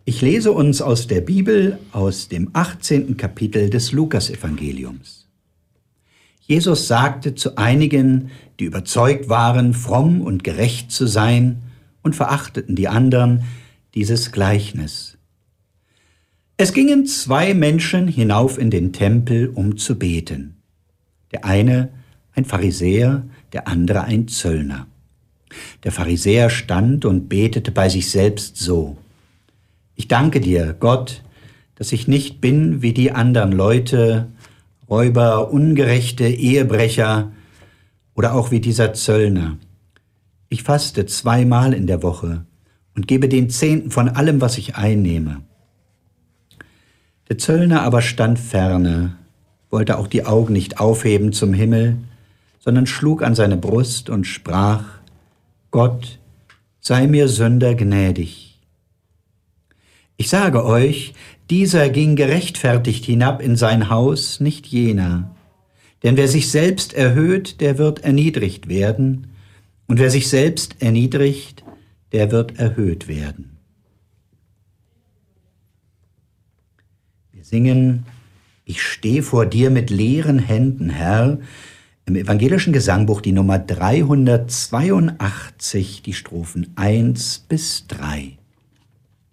Ich lese uns aus der Bibel aus dem 18. Kapitel des Lukasevangeliums. Jesus sagte zu einigen, die überzeugt waren, fromm und gerecht zu sein und verachteten die anderen, dieses Gleichnis. Es gingen 2 Menschen hinauf in den Tempel, um zu beten. Der eine ein Pharisäer, der andere ein Zöllner. Der Pharisäer stand und betete bei sich selbst so: Ich danke dir, Gott, dass ich nicht bin wie die anderen Leute, Räuber, Ungerechte, Ehebrecher oder auch wie dieser Zöllner. Ich faste 2-mal in der Woche und gebe den 10. von allem, was ich einnehme. Der Zöllner aber stand ferne, wollte auch die Augen nicht aufheben zum Himmel, sondern schlug an seine Brust und sprach: Gott, sei mir Sünder gnädig. Ich sage euch, dieser ging gerechtfertigt hinab in sein Haus, nicht jener. Denn wer sich selbst erhöht, der wird erniedrigt werden, und wer sich selbst erniedrigt, der wird erhöht werden. Wir singen: Ich stehe vor dir mit leeren Händen, Herr, im evangelischen Gesangbuch die Nummer 382, die Strophen 1 bis 3.